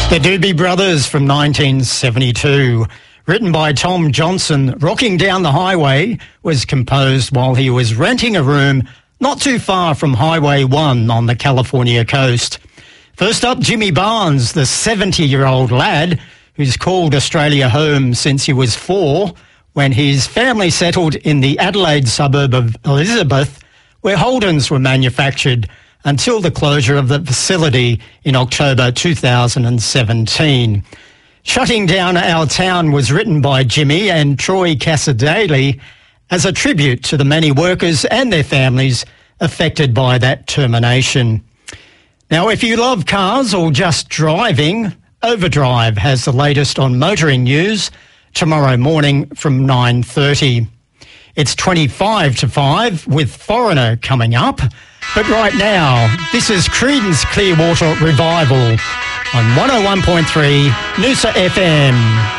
The Doobie Brothers from 1972. Written by Tom Johnson, Rocking Down the Highway was composed while he was renting a room not too far from Highway 1 on the California coast. First up, Jimmy Barnes, the 70-year-old lad who's called Australia home since he was 4, when his family settled in the Adelaide suburb of Elizabeth, where Holdens were manufactured until the closure of the facility in October 2017. Shutting Down Our Town was written by Jimmy and Troy Casadei as a tribute to the many workers and their families affected by that termination. Now, if you love cars or just driving, Overdrive has the latest on motoring news tomorrow morning from 9:30. It's 5 to 5 with Foreigner coming up. But right now, this is Creedence Clearwater Revival on 101.3 Noosa FM.